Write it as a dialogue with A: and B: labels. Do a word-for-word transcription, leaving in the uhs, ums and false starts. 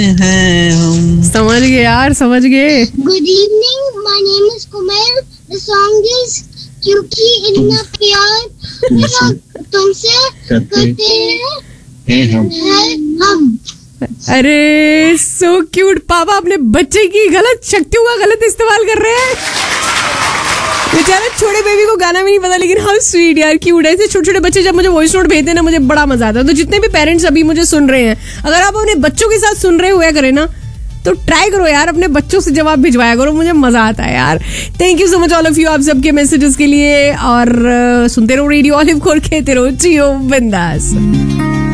A: हैं हम।
B: समझ गए यार, समझ गए।
C: Good evening, my name is Kumail. The song is क्योंकि इतना प्यार मेरा तुमसे करते हैं हम हम।
B: अरे सो क्यूट। पापा अपने बच्चे की गलत शक्तियों का गलत इस्तेमाल कर रहे हैं। बेचारा छोटे बेबी को गाना भी नहीं पता, लेकिन हाउ स्वीट यार, क्यूट। ऐसे छोटे छोटे बच्चे जब मुझे वॉइस नोट भेजते हैं ना, मुझे बड़ा मजा आता है। तो जितने भी पेरेंट्स अभी मुझे सुन रहे हैं, अगर आप अपने बच्चों के साथ सुन रहे हुआ करें ना, तो ट्राई करो यार, अपने बच्चों से जवाब भिजवाया करो, मुझे मजा आता है यार। Thank you so much all of you, आप सबके मैसेजेस के लिए। और uh, सुनते रहो रेडियो ऑलिव, खोल के रहो, जियो बिंदास।